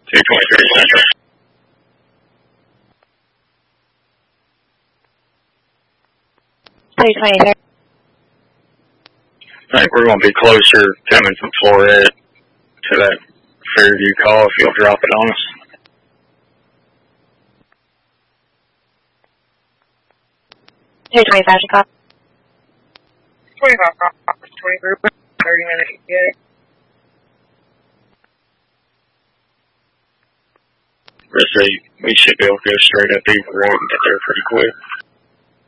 223 Central. I think we're going to be closer coming from Floret to that Fairview call if you'll drop it on us. Hey, 25 call. 25 call, 23, 30 minutes, get it. We should be able to go straight up Eagle Road and get there pretty quick.